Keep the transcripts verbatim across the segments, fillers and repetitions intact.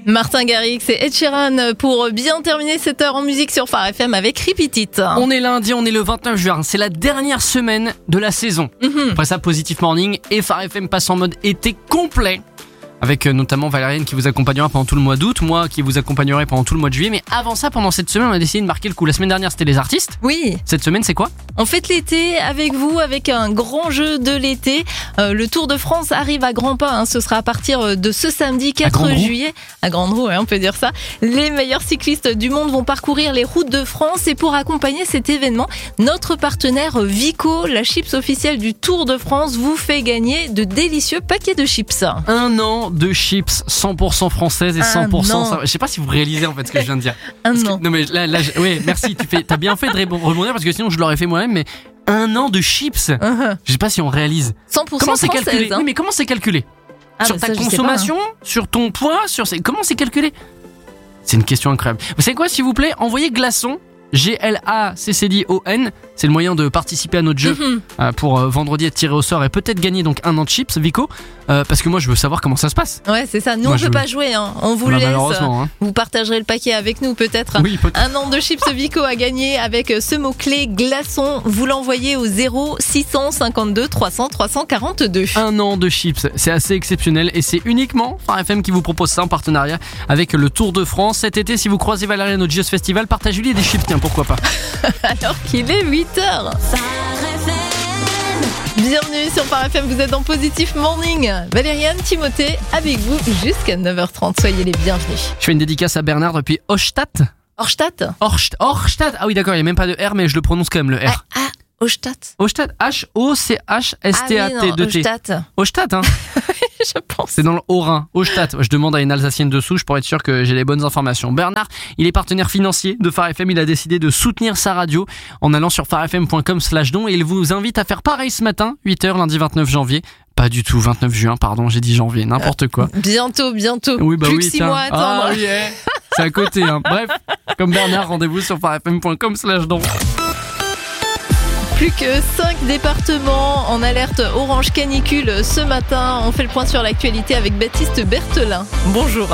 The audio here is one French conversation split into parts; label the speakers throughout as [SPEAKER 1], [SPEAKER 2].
[SPEAKER 1] Martin Garrix et Ed Sheeran pour bien terminer cette heure en musique sur Phare F M avec Repeat It.
[SPEAKER 2] On est lundi, on est le vingt-neuf juin, c'est la dernière semaine de la saison.
[SPEAKER 1] Mm-hmm.
[SPEAKER 2] Après ça, Positive Morning et Phare F M passe en mode été complet. Avec notamment Valériane qui vous accompagnera pendant tout le mois d'août, moi qui vous accompagnerai pendant tout le mois de juillet. Mais avant ça, pendant cette semaine, on a décidé de marquer le coup. La semaine dernière, c'était les artistes.
[SPEAKER 1] Oui.
[SPEAKER 2] Cette semaine, c'est quoi ?
[SPEAKER 1] On fête l'été avec vous, avec un grand jeu de l'été. Euh, le Tour de France arrive à grands pas. Hein. Ce sera à partir de ce samedi quatre juillet. À grande roue, ouais, on peut dire ça. Les meilleurs cyclistes du monde vont parcourir les routes de France. Et pour accompagner cet événement, notre partenaire Vico, la chips officielle du Tour de France, vous fait gagner de délicieux paquets de chips.
[SPEAKER 2] Un an de chips cent pour cent françaises et cent pour cent...
[SPEAKER 1] Ah,
[SPEAKER 2] je sais pas si vous réalisez en fait ce que je viens de dire.
[SPEAKER 1] Un
[SPEAKER 2] Parce
[SPEAKER 1] an.
[SPEAKER 2] Que, non mais là, là je, ouais, merci, tu fais, t'as bien fait de rebondir parce que sinon je l'aurais fait moi-même, mais un an de chips,
[SPEAKER 1] Uh-huh.
[SPEAKER 2] je sais pas si on réalise.
[SPEAKER 1] cent pour cent
[SPEAKER 2] Comment c'est
[SPEAKER 1] française,
[SPEAKER 2] calculé
[SPEAKER 1] hein.
[SPEAKER 2] Oui, mais comment c'est calculé
[SPEAKER 1] Ah,
[SPEAKER 2] Sur
[SPEAKER 1] bah
[SPEAKER 2] ta
[SPEAKER 1] ça, je sais
[SPEAKER 2] consommation,
[SPEAKER 1] pas, hein.
[SPEAKER 2] sur ton poids, sur ces... comment c'est calculé C'est une question incroyable. Vous savez quoi, s'il vous plaît, envoyez glaçon, G L A C C D O N, c'est le moyen de participer à notre jeu
[SPEAKER 1] Mm-hmm.
[SPEAKER 2] euh, pour euh, vendredi être tiré au sort et peut-être gagner donc un an de chips, Vico, euh, parce que moi je veux savoir comment ça se passe.
[SPEAKER 1] Ouais, c'est ça. Nous,
[SPEAKER 2] Moi,
[SPEAKER 1] on
[SPEAKER 2] je
[SPEAKER 1] peut
[SPEAKER 2] veux.
[SPEAKER 1] pas jouer. Hein. On vous
[SPEAKER 2] Bah,
[SPEAKER 1] le laisse.
[SPEAKER 2] malheureusement, hein.
[SPEAKER 1] Vous partagerez le paquet avec nous, peut-être.
[SPEAKER 2] Oui, peut-être.
[SPEAKER 1] Un an de chips Vico à gagner avec ce mot-clé glaçon. Vous l'envoyez au zéro six cent cinquante-deux trois cents trois cent quarante-deux.
[SPEAKER 2] Un an de chips, c'est assez exceptionnel et c'est uniquement Phare F M qui vous propose ça en partenariat avec le Tour de France. Cet été, si vous croisez Valérie à notre J S Festival, partagez-lui des chips, tiens, pourquoi pas.
[SPEAKER 1] Alors qu'il est huit heures. Bienvenue sur Phare F M, vous êtes dans Positive Morning. Valériane, Timothée, avec vous jusqu'à neuf heures trente. Soyez les bienvenus.
[SPEAKER 2] Je fais une dédicace à Bernard depuis Hochstadt.
[SPEAKER 1] Horstadt.
[SPEAKER 2] Horst- Horstadt. Ah oui, d'accord, il n'y a même pas de R, mais je le prononce quand même le R.
[SPEAKER 1] Ah, Horstadt.
[SPEAKER 2] Hochstadt, H O C H S T A
[SPEAKER 1] Ah
[SPEAKER 2] T
[SPEAKER 1] oui, non,
[SPEAKER 2] deux T.
[SPEAKER 1] Horstadt.
[SPEAKER 2] Hochstadt, hein.
[SPEAKER 1] Je pense.
[SPEAKER 2] C'est dans le Haut-Rhin, Hochstadt. Je demande à une Alsacienne de souche pour être sûr que j'ai les bonnes informations. Bernard, il est partenaire financier de Phare F M. Il a décidé de soutenir sa radio en allant sur pharefm point com slash don et il vous invite à faire pareil ce matin, huit heures, lundi vingt-neuf janvier. Pas du tout, vingt-neuf juin, pardon, j'ai dit janvier, n'importe quoi.
[SPEAKER 1] Bientôt, bientôt.
[SPEAKER 2] Oui, bah
[SPEAKER 1] Plus
[SPEAKER 2] oui,
[SPEAKER 1] que six
[SPEAKER 2] tiens.
[SPEAKER 1] mois à attendre.
[SPEAKER 2] Ah oui, eh, c'est à côté, hein. Bref, comme Bernard, rendez-vous sur pharefm point com slash don.
[SPEAKER 1] Plus que cinq départements en alerte orange canicule ce matin. On fait le point sur l'actualité avec Baptiste Berthelin. Bonjour.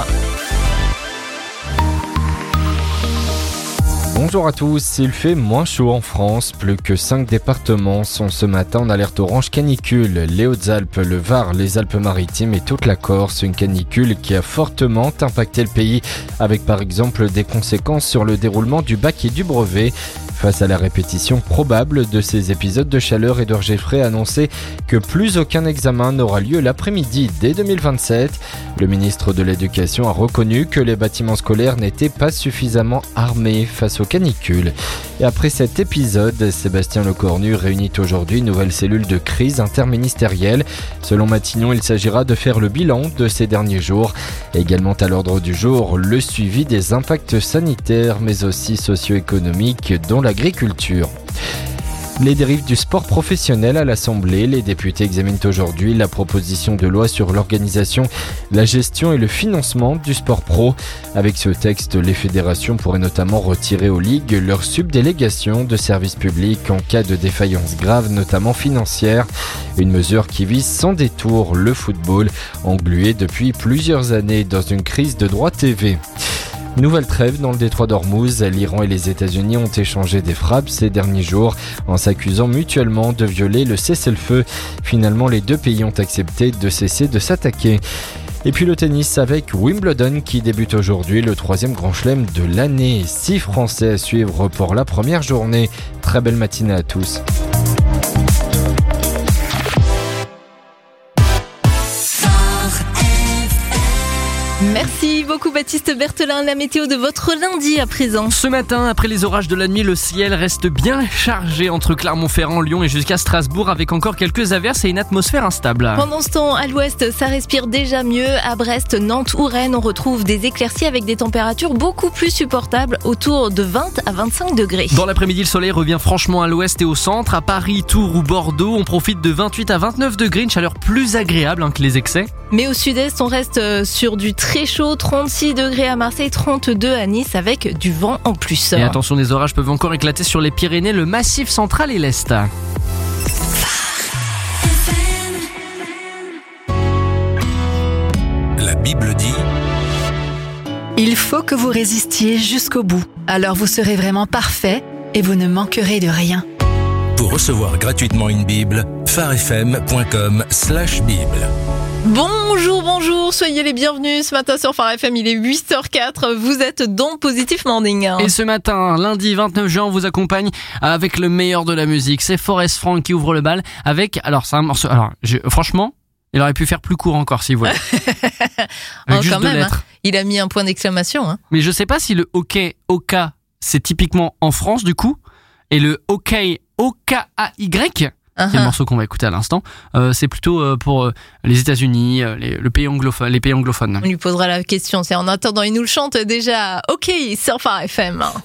[SPEAKER 3] Bonjour à tous, il fait moins chaud en France. Plus que cinq départements sont ce matin en alerte orange canicule. Les Hautes-Alpes, le Var, les Alpes-Maritimes et toute la Corse. Une canicule qui a fortement impacté le pays avec par exemple des conséquences sur le déroulement du bac et du brevet. Face à la répétition probable de ces épisodes de chaleur, Édouard Geffray a annoncé que plus aucun examen n'aura lieu l'après-midi dès deux mille vingt-sept. Le ministre de l'Éducation a reconnu que les bâtiments scolaires n'étaient pas suffisamment armés face aux canicules. Et après cet épisode, Sébastien Lecornu réunit aujourd'hui une nouvelle cellule de crise interministérielle. Selon Matignon, il s'agira de faire le bilan de ces derniers jours. Également à l'ordre du jour, le suivi des impacts sanitaires mais aussi socio-économiques dont l'agriculture. Les dérives du sport professionnel à l'Assemblée. Les députés examinent aujourd'hui la proposition de loi sur l'organisation, la gestion et le financement du sport pro. Avec ce texte, les fédérations pourraient notamment retirer aux ligues leur subdélégation de services publics en cas de défaillance grave, notamment financière. Une mesure qui vise sans détour le football, englué depuis plusieurs années dans une crise de droits T V. Nouvelle trêve dans le détroit d'Ormuz. L'Iran et les États-Unis ont échangé des frappes ces derniers jours en s'accusant mutuellement de violer le cessez-le-feu. Finalement, les deux pays ont accepté de cesser de s'attaquer. Et puis le tennis avec Wimbledon qui débute aujourd'hui, le troisième grand chelem de l'année. Six Français à suivre pour la première journée. Très belle matinée à tous.
[SPEAKER 1] Merci beaucoup Baptiste Berthelin. La météo de votre lundi à présent.
[SPEAKER 2] Ce matin, après les orages de la nuit, le ciel reste bien chargé entre Clermont-Ferrand, Lyon et jusqu'à Strasbourg avec encore quelques averses et une atmosphère instable.
[SPEAKER 1] Pendant ce temps, à l'ouest, ça respire déjà mieux. À Brest, Nantes ou Rennes, on retrouve des éclaircies avec des températures beaucoup plus supportables, autour de vingt à vingt-cinq degrés.
[SPEAKER 2] Dans l'après-midi, le soleil revient franchement à l'ouest et au centre. À Paris, Tours ou Bordeaux, on profite de vingt-huit à vingt-neuf degrés, une chaleur plus agréable hein, que les excès.
[SPEAKER 1] Mais au sud-est, on reste sur du très chaud, trente-six degrés à Marseille, trente-deux à Nice avec du vent en plus.
[SPEAKER 2] Et attention, les orages peuvent encore éclater sur les Pyrénées, le Massif central et l'Est.
[SPEAKER 4] La Bible dit: Il faut que vous résistiez jusqu'au bout. Alors vous serez vraiment parfait et vous ne manquerez de rien.
[SPEAKER 5] Pour recevoir gratuitement une Bible, farfm.com slash Bible.
[SPEAKER 1] Bonjour, bonjour, soyez les bienvenus ce matin sur Phare F M, il est huit heures quatre, vous êtes dans Positive Morning.
[SPEAKER 2] Et ce matin, lundi vingt-neuf juin, on vous accompagne avec le meilleur de la musique. C'est Forest Frank qui ouvre le bal avec, alors c'est un morceau, alors je, franchement, il aurait pu faire plus court encore s'il voulait.
[SPEAKER 1] Oh, quand même, hein, il a mis un point d'exclamation. Hein.
[SPEAKER 2] Mais je sais pas si le OK, OK, c'est typiquement en France du coup, et le OK, O K A Y, Uh-huh. C'est le morceau qu'on va écouter à l'instant. Euh, c'est plutôt euh, pour euh, les États-Unis, euh, les, le pays anglophone, les pays anglophones.
[SPEAKER 1] On lui posera la question. C'est en attendant, il nous le chante déjà. Ok, sur Phare F M.